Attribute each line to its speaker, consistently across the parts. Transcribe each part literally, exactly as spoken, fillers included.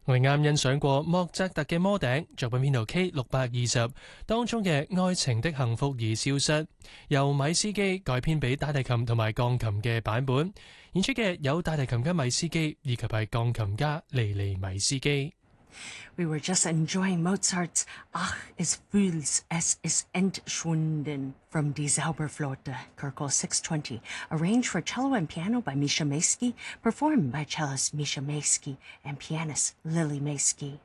Speaker 1: 我哋啱欣賞過莫扎特嘅《魔笛》作品編號 K 六百二十當中嘅《愛情的幸福已消失》，由米斯基改編俾大提琴同埋鋼琴嘅版本，演出嘅有大提琴家米斯基以及係鋼琴家尼尼米斯基。
Speaker 2: We were just enjoying Mozart's Ach, es fühlt es ist entschwunden from Die Zauberflöte, Köchel six twenty, arranged for cello and piano by Misha Maysky, performed by cellist Misha Maysky and pianist Lily Maysky.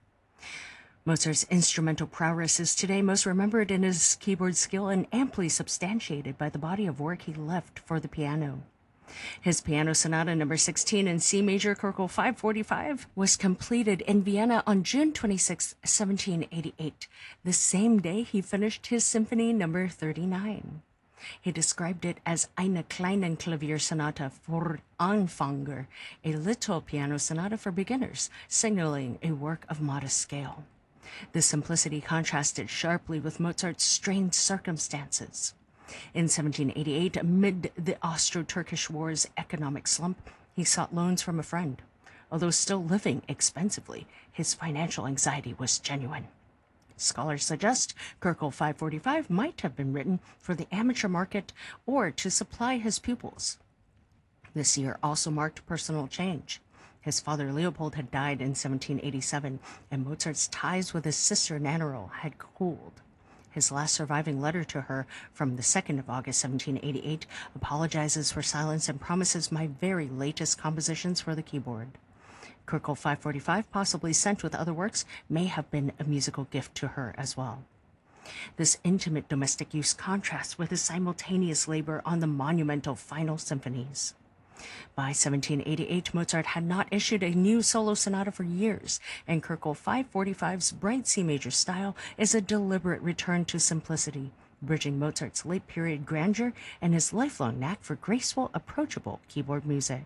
Speaker 2: Mozart's instrumental prowess is today most remembered in his keyboard skill and amply substantiated by the body of work he left for the piano. His Piano Sonata number sixteen in C major Köchel five forty-five was completed in Vienna on June twenty-sixth, seventeen eighty-eight, the same day he finished his Symphony number thirty-nine. He described it as eine kleine Klaviersonate für Anfänger, a little piano sonata for beginners, signaling a work of modest scale. The simplicity contrasted sharply with Mozart's strained circumstances. In seventeen eighty-eight, amid the Austro-Turkish War's economic slump, he sought loans from a friend. Although still living expensively, his financial anxiety was genuine. Scholars suggest Köchel five forty-five might have been written for the amateur market or to supply his pupils. This year also marked personal change. His father Leopold had died in seventeen eighty-seven, and Mozart's ties with his sister Nannerl had cooled. His last surviving letter to her, from the second of August, seventeen eighty-eight, apologizes for silence and promises my very latest compositions for the keyboard. Köchel five forty-five, possibly sent with other works, may have been a musical gift to her as well. This intimate domestic use contrasts with his simultaneous labor on the monumental final symphonies. By seventeen eighty-eight, Mozart had not issued a new solo sonata for years, and Köchel five forty-five's bright C major style is a deliberate return to simplicity, bridging Mozart's late-period grandeur and his lifelong knack for graceful, approachable keyboard music.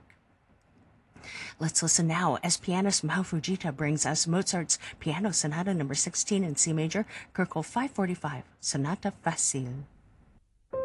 Speaker 2: Let's listen now as pianist Mao Fujita brings us Mozart's Piano Sonata number sixteen in C major, Köchel five forty-five, Sonata Facile.